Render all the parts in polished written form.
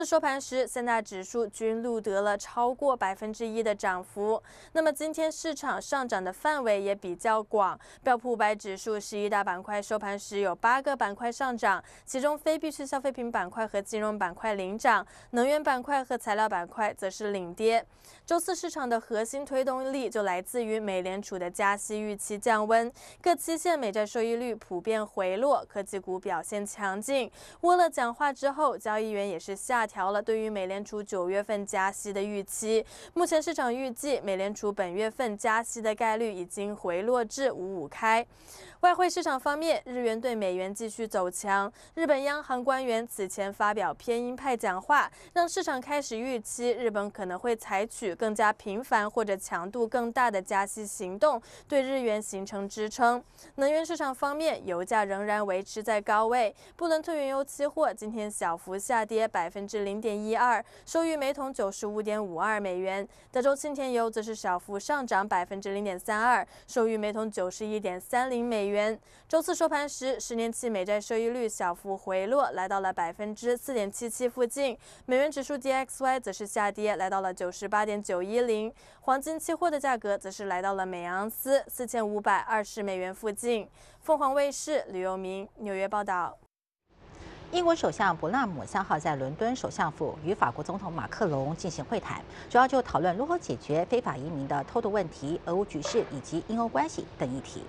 收盘时，三大指数均录得了超过1%的涨幅。那么今天市场上涨的范围也比较广，标普500指数11大板块收盘时有8个板块上涨，其中非必需消费品板块和金融板块领涨，能源板块和材料板块则是领跌。周四市场的核心推动力就来自于美联储的加息预期降温，各期限美债收益率普遍回落，科技股表现强劲。沃勒讲话之后，交易员也是下调了对于美联储9月份加息的预期。目前市场预计美联储本月份加息的概率已经回落至5.5开。外汇市场方面，日元对美元继续走强。日本央行官员此前发表偏鹰派讲话，让市场开始预期日本可能会采取更加频繁或者强度更大的加息行动，对日元形成支撑。能源市场方面，油价仍然维持在高位，布伦特原油期货今天小幅下跌0.12%，收于每桶95.52美元。德州轻田油则是小幅上涨0.32%，收于每桶91.30美元。周四收盘时，10年期美债收益率小幅回落，来到了4.77%附近。美元指数 DXY 则是下跌，来到了98.910。黄金期货的价格则是来到了每盎司4520美元附近。凤凰卫视吕佑明纽约报道。 英国首相伯纳姆3号在伦敦首相府与法国总统马克龙进行会谈，主要就讨论如何解决非法移民的偷渡问题、俄乌局势以及英欧关系等议题。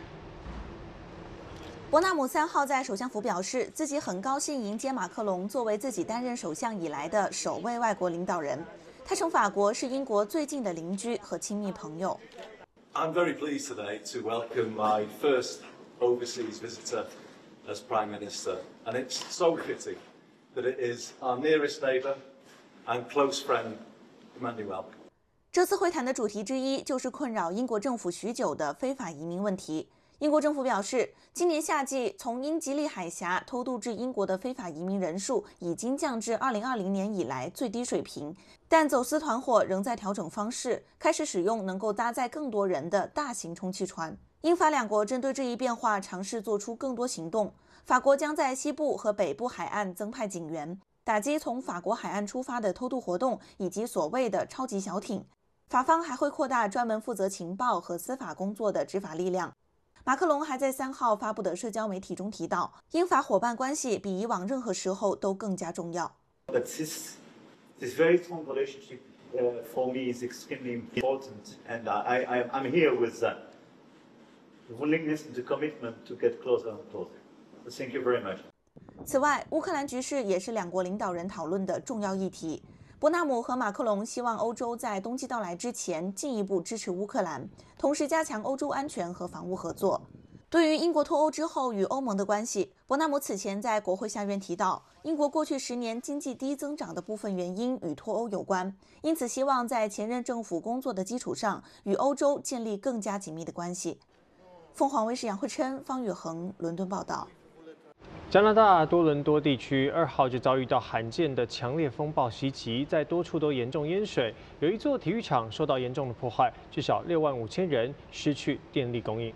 伯纳姆3号在首相府表示，自己很高兴迎接马克龙作为自己担任首相以来的首位外国领导人。他称法国是英国最近的邻居和亲密朋友。 I'm very pleased today to welcome my first overseas visitor as Prime Minister, and it's so fitting that it is our nearest neighbour and close friend, Emmanuel. 这次会谈的主题之一就是困扰英国政府许久的非法移民问题。英国政府表示，今年夏季从英吉利海峡偷渡至英国的非法移民人数已经降至2020年以来最低水平，但走私团伙仍在调整方式，开始使用能够搭载更多人的大型充气船。英法两国针对这一变化尝试做出更多行动。法国将在西部和北部海岸增派警员，打击从法国海岸出发的偷渡活动以及所谓的超级小艇。法方还会扩大专门负责情报和司法工作的执法力量。马克龙还在3号发布的社交媒体中提到，英法伙伴关系比以往任何时候都更加重要。 This very strong relationship for me is extremely important, and I'm here with the willingness and the commitment to get closer and closer. Thank you very much. 此外，乌克兰局势也是两国领导人讨论的重要议题。伯纳姆和马克龙希望欧洲在冬季到来之前进一步支持乌克兰，同时加强欧洲安全和防务合作。对于英国脱欧之后与欧盟的关系，伯纳姆此前在国会下院提到，英国过去10年经济低增长的部分原因与脱欧有关，因此希望在前任政府工作的基础上，与欧洲建立更加紧密的关系。凤凰卫视杨慧琛、方宇恒伦敦报道。 加拿大多伦多地区2号就遭遇到罕见的强烈风暴袭击，在多处都严重淹水，有一座体育场受到严重的破坏，至少65000人失去电力供应。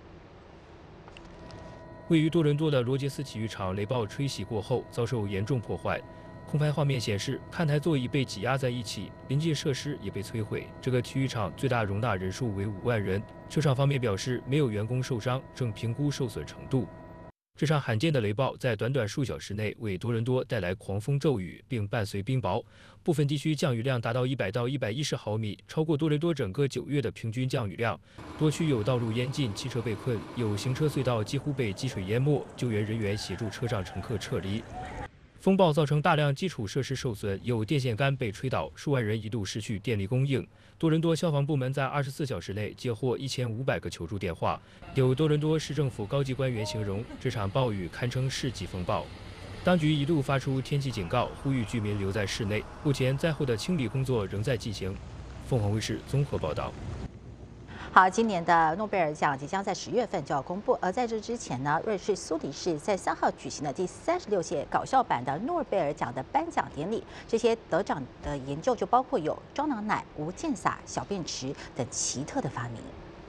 位于多伦多的罗杰斯体育场雷暴吹袭过后遭受严重破坏，空拍画面显示看台座椅被挤压在一起，临近设施也被摧毁。这个体育场最大容纳人数为5万人，球场方面表示没有员工受伤，正评估受损程度。这场罕见的雷暴在短短数小时内为多伦多带来狂风骤雨，并伴随冰雹，部分地区降雨量达到100到110毫米，超过多伦多整个9月的平均降雨量。多区有道路淹进，汽车被困，有行车隧道几乎被积水淹没，救援人员协助车上乘客撤离。风暴造成大量基础设施受损，有电线杆被吹倒，数万人一度失去电力供应。多伦多消防部门在24小时内接获1500个求助电话。有多伦多市政府高级官员形容这场暴雨堪称世纪风暴。当局一度发出天气警告，呼吁居民留在室内。目前灾后的清理工作仍在进行。凤凰卫视综合报道。 好，今年的诺贝尔奖即将在10月份就要公布，而在这之前呢，瑞士苏黎世在3号举行了第36届搞笑版的诺贝尔奖的颁奖典礼。这些得奖的研究就包括有装囊奶、无溅洒、小便池等奇特的发明。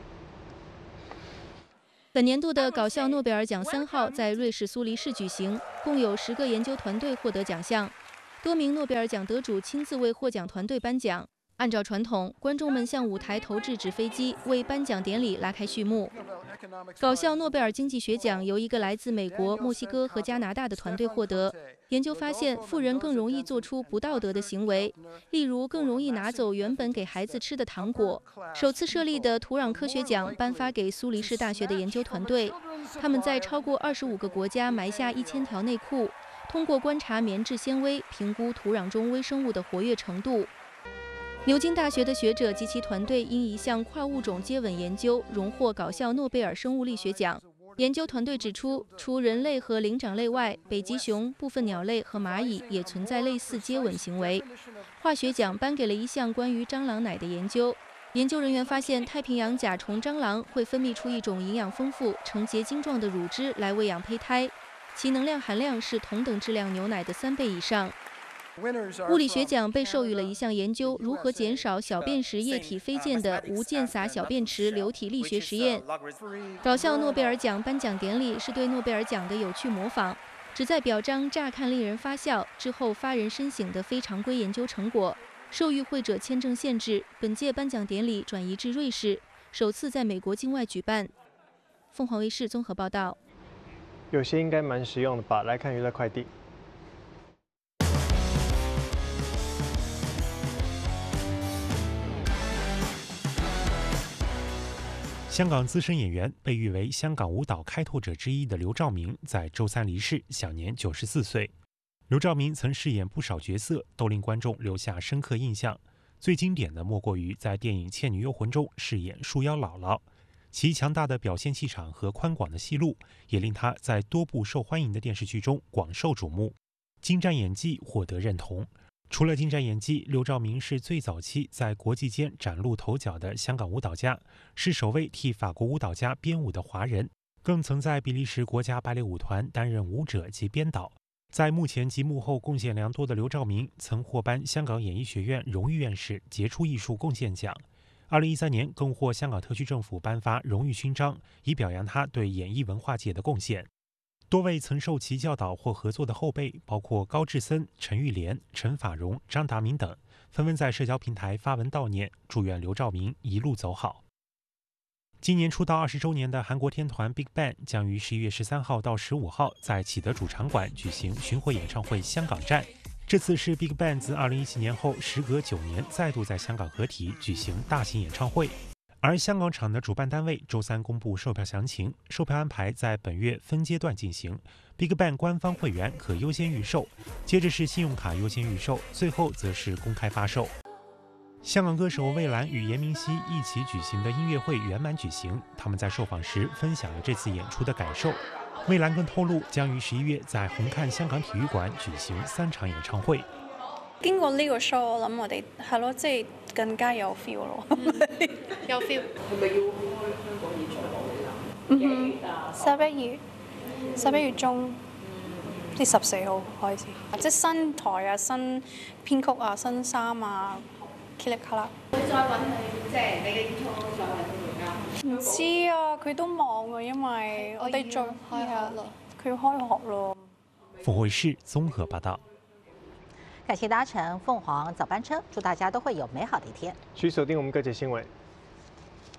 本年度的搞笑诺贝尔奖3号在瑞士苏黎世举行，共有10个研究团队获得奖项。 多名诺贝尔奖得主亲自为获奖团队颁奖。按照传统，观众们向舞台投掷纸飞机，为颁奖典礼拉开序幕。搞笑诺贝尔经济学奖由一个来自美国、墨西哥和加拿大的团队获得。研究发现，富人更容易做出不道德的行为，例如更容易拿走原本给孩子吃的糖果。首次设立的土壤科学奖颁发给苏黎世大学的研究团队，他们在超过25个国家埋下1000条内裤，通过观察棉质纤维，评估土壤中微生物的活跃程度。牛津大学的学者及其团队因一项跨物种接吻研究荣获搞笑诺贝尔生物力学奖。研究团队指出，除人类和灵长类外，北极熊、部分鸟类和蚂蚁也存在类似接吻行为。化学奖颁给了一项关于蟑螂奶的研究。研究人员发现，太平洋甲虫蟑螂会分泌出一种营养丰富、呈结晶状的乳汁来喂养胚胎，其能量含量是同等质量牛奶的3倍以上。物理学奖被授予了一项研究如何减少小便时液体飞溅的无溅洒小便池流体力学实验。搞笑诺贝尔奖颁奖典礼是对诺贝尔奖的有趣模仿，旨在表彰乍看令人发笑，之后发人深省的非常规研究成果。受与会者签证限制，本届颁奖典礼转移至瑞士，首次在美国境外举办。凤凰卫视综合报道。 有些应该蛮实用的吧？来看娱乐快递。 香港资深演员、被誉为香港舞蹈开拓者之一的刘兆明，在周三离世，享年94岁。刘兆明曾饰演不少角色，都令观众留下深刻印象。最经典的莫过于在电影《倩女幽魂》中饰演树妖姥姥。其强大的表现气场和宽广的戏路，也令他在多部受欢迎的电视剧中广受瞩目，精湛演技获得认同。除了精湛演技，刘兆明是最早期在国际间崭露头角的香港舞蹈家，是首位替法国舞蹈家编舞的华人，更曾在比利时国家芭蕾舞团担任舞者及编导。在幕前及幕后贡献良多的刘兆明，曾获颁香港演艺学院荣誉院士杰出艺术贡献奖。2013年更获香港特区政府颁发荣誉勋章，以表扬他对演艺文化界的贡献。多位曾受其教导或合作的后辈，包括高志森、陈玉莲、陈法蓉、张达明等，纷纷在社交平台发文悼念，祝愿刘兆明一路走好。今年出道20周年的韩国天团 BigBang 将于11月13号到15号在启德主场馆举行巡回演唱会香港站。这次是 BigBang 自2017年后时隔9年再度在香港合体举行大型演唱会。而香港场的主办单位周三公布售票详情，售票安排在本月分阶段进行。BigBang 官方会员可优先预售，接着是信用卡优先预售，最后则是公开发售。香港歌手蔚蓝与严明熙一起举行的音乐会圆满举行，他们在受访时分享了这次演出的感受。蔚蓝更透露，将于11月在紅磡香港體育館舉行3場演唱會。 經過呢個 show， 我諗我哋係咯，即係更加有 feel 咯。有 feel。係咪要開香港演唱會？11月中，即係14號開始。即係新台啊、新編曲啊、新衫啊 ，Kili 卡啦。會再揾你，即係你嘅演唱會再揾佢㗎？唔知啊，佢都忙啊，因為我哋再開學啦，佢要開學咯。 凤凰衛視綜合報道。 感謝搭乘鳳凰早班車，祝大家都會有美好的一天。 請鎖定我們各界新聞。